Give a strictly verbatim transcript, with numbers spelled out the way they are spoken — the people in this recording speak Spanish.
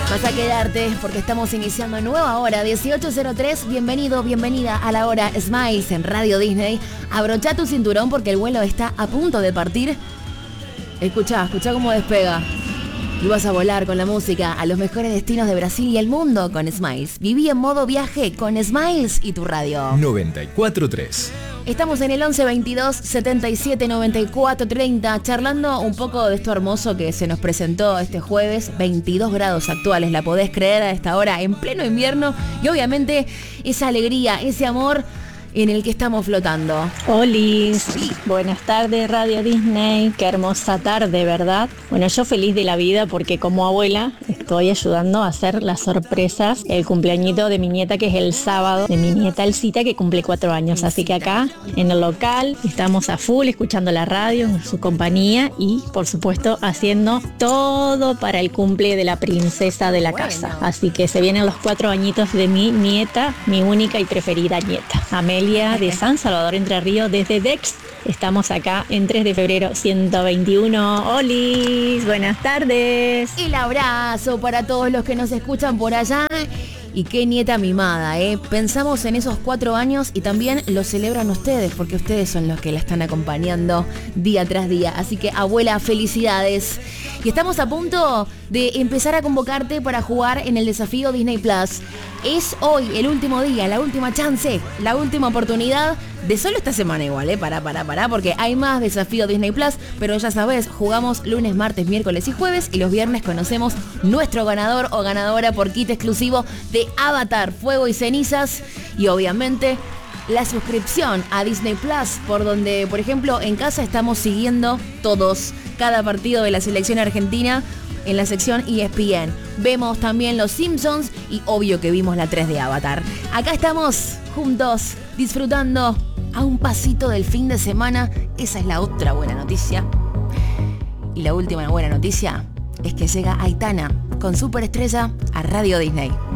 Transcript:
Vas a quedarte porque estamos iniciando nueva hora, dieciocho cero tres. Bienvenido, bienvenida a la hora Smiles en Radio Disney. Abrochá tu cinturón porque el vuelo está a punto de partir. Escuchá, escuchá cómo despega. Y vas a volar con la música a los mejores destinos de Brasil y el mundo con Smiles. Viví en modo viaje con Smiles y tu radio. noventa y cuatro tres. Estamos en el once veintidós setenta y siete noventa y cuatro treinta charlando un poco de esto hermoso que se nos presentó este jueves. veintidós grados actuales, la podés creer a esta hora en pleno invierno. Y obviamente esa alegría, ese amor en el que estamos flotando. Olis, buenas tardes Radio Disney, qué hermosa tarde, ¿verdad? Bueno, yo feliz de la vida porque como abuela estoy ayudando a hacer las sorpresas, el cumpleañito de mi nieta que es el sábado, de mi nieta Elcita que cumple cuatro años, así que acá en el local estamos a full escuchando la radio en su compañía y por supuesto haciendo todo para el cumple de la princesa de la casa, así que se vienen los cuatro añitos de mi nieta, mi única y preferida nieta, Amelia de San Salvador, Entre Ríos, desde Dex. Estamos acá en tres de febrero ciento veintiuno. Olis, buenas tardes. El abrazo para todos los que nos escuchan por allá. Y qué nieta mimada, ¿eh? Pensamos en esos cuatro años y también lo celebran ustedes, porque ustedes son los que la están acompañando día tras día. Así que, abuela, felicidades. Y estamos a punto de empezar a convocarte para jugar en el desafío Disney Plus. Es hoy el último día, la última chance, la última oportunidad de solo esta semana igual, ¿eh? Pará, pará, pará, porque hay más desafío Disney Plus, pero ya sabes, jugamos lunes, martes, miércoles y jueves y los viernes conocemos nuestro ganador o ganadora por kit exclusivo de Avatar, Fuego y Cenizas y obviamente la suscripción a Disney Plus, por donde, por ejemplo, en casa estamos siguiendo todos cada partido de la selección argentina en la sección E S P N. Vemos también Los Simpsons y obvio que vimos la tres de Avatar. Acá estamos juntos disfrutando a un pasito del fin de semana. Esa es la otra buena noticia. Y la última buena noticia es que llega Aitana con Superestrella a Radio Disney.